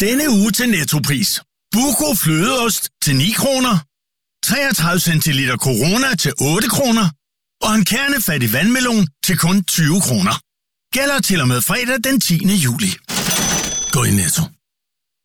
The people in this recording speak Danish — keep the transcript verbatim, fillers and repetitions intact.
Denne uge til Nettopris. Buco flødeost til ni kroner. treogtredive centiliter Corona til otte kroner. Og en kernefattig vandmelon til kun tyve kroner. Gælder til og med fredag den tiende juli. Gå i Netto.